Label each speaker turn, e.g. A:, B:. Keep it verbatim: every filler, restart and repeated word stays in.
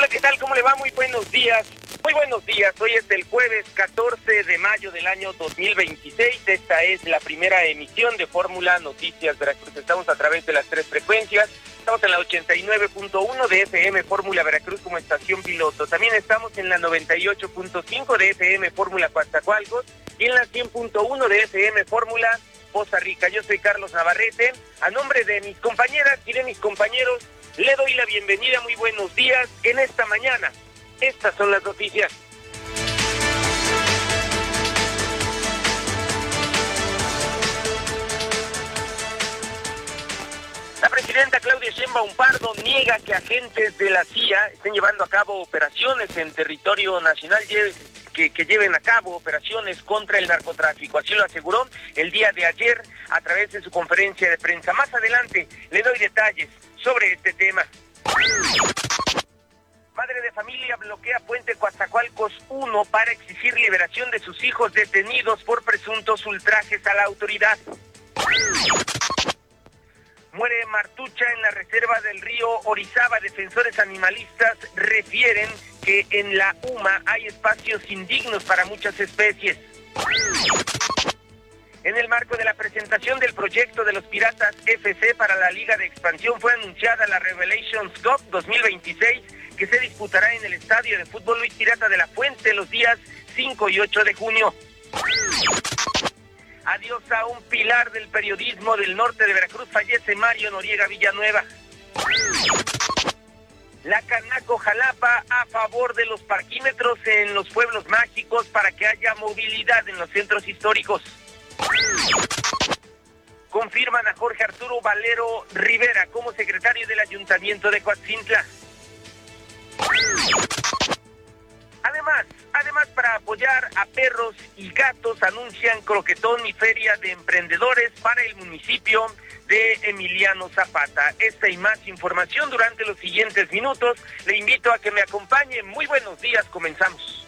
A: Hola, ¿qué tal? ¿Cómo le va? Muy buenos días. Muy buenos días. Hoy es el jueves catorce de mayo del año dos mil veintiséis. Esta es la primera emisión de Fórmula Noticias Veracruz. Estamos a través de las tres frecuencias. Estamos en la ochenta y nueve punto uno de F M Fórmula Veracruz como estación piloto. También estamos en la noventa y ocho punto cinco de F M Fórmula Coatzacoalcos y en la cien punto uno de F M Fórmula Poza Rica. Yo soy Carlos Navarrete. A nombre de mis compañeras y de mis compañeros, le doy la bienvenida. Muy buenos días en esta mañana. Estas son las noticias. La presidenta Claudia Sheinbaum Pardo niega que agentes de la C I A estén llevando a cabo operaciones en territorio nacional, que, que lleven a cabo operaciones contra el narcotráfico. Así lo aseguró el día de ayer a través de su conferencia de prensa. Más adelante le doy detalles sobre este tema. Madre de familia bloquea Puente Coatzacoalcos uno para exigir liberación de sus hijos detenidos por presuntos ultrajes a la autoridad. Muere martucha en la reserva del río Orizaba. Defensores animalistas refieren que en la U M A hay espacios indignos para muchas especies. En el marco de la presentación del proyecto de los Piratas F C para la Liga de Expansión, fue anunciada la Revelations Cup dos mil veintiséis, que se disputará en el Estadio de Fútbol Luis Pirata de la Fuente los días cinco y ocho de junio. Adiós a un pilar del periodismo del norte de Veracruz. Fallece Mario Noriega Villanueva. La Canaco Jalapa a favor de los parquímetros en los pueblos mágicos para que haya movilidad en los centros históricos. Confirman a Jorge Arturo Valero Rivera como secretario del Ayuntamiento de Coatzintla. Además, además para apoyar a perros y gatos, anuncian croquetón y feria de emprendedores para el municipio de Emiliano Zapata. Esta y más información durante los siguientes minutos. Le invito a que me acompañe. Muy buenos días, comenzamos.